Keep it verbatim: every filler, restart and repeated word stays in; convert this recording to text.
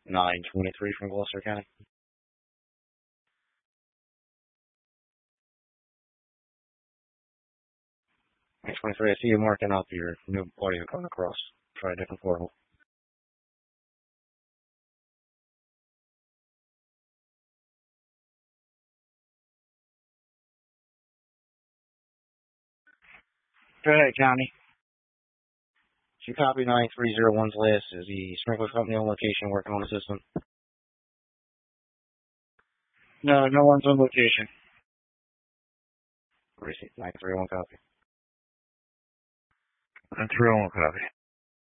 nine twenty-three from Gloucester County. nine twenty-three, I see you marking up your new audio coming across. Try a different portal. Go ahead, County. She copy nine three zero one's list. Is the sprinkler company on location working on the system? No, no one's on location. Receipt nine three one copy. nine three one copy.